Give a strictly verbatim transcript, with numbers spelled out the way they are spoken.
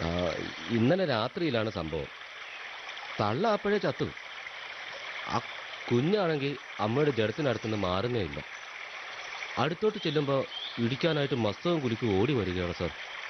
ആ, ഇന്നലെ രാത്രിയിലാണ് സംഭവം. തള്ള അപ്പോഴേ ചത്തു. ആ കുഞ്ഞാണെങ്കിൽ അമ്മയുടെ ജഡത്തിനടുത്തുനിന്ന് മാറുന്നേ ഇല്ല. അടുത്തോട്ട് ചെല്ലുമ്പോൾ ഇടിക്കാനായിട്ട് മസ്തവും കുലുക്കും ഓടി വരികയാണ് സാർ.